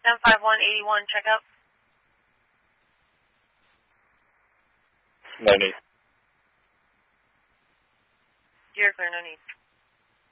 105181, check out. No need. You're clear, no need.